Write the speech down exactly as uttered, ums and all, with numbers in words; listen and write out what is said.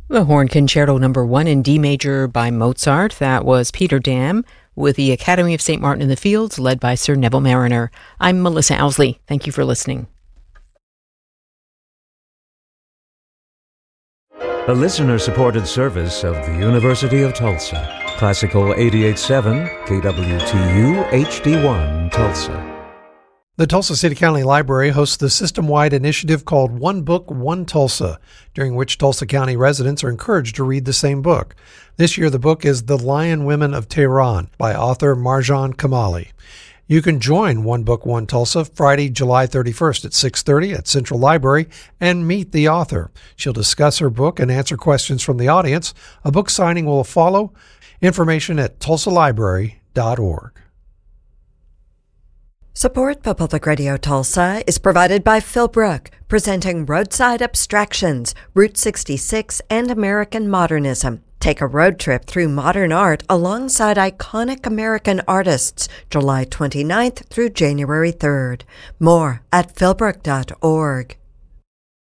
The Horn Concerto Number One in D major by Mozart. That was Peter Dam with the Academy of Saint Martin in the Fields, led by Sir Neville Marriner. I'm Melissa Owsley. Thank you for listening. A listener-supported service of the University of Tulsa. Classical eighty-eight point seven, K W T U, H D one, Tulsa. The Tulsa City County Library hosts the system-wide initiative called One Book, One Tulsa, during which Tulsa County residents are encouraged to read the same book. This year, the book is The Lion Women of Tehran by author Marjan Kamali. You can join One Book, One Tulsa Friday, July thirty-first at six thirty at Central Library and meet the author. She'll discuss her book and answer questions from the audience. A book signing will follow. Information at tulsa library dot org. Support for Public Radio Tulsa is provided by Philbrook, presenting Roadside Abstractions, Route sixty-six, and American Modernism. Take a road trip through modern art alongside iconic American artists, July twenty-ninth through January third. More at philbrook dot org.